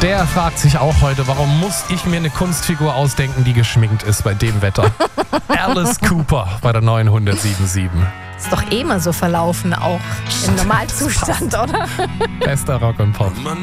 Der fragt sich auch heute, warum muss ich mir eine Kunstfigur ausdenken, die geschminkt ist bei dem Wetter? Alice Cooper bei der neuen 107.7. Ist doch eh mal so verlaufen, auch im Normalzustand, oder? Bester Rock und Pop.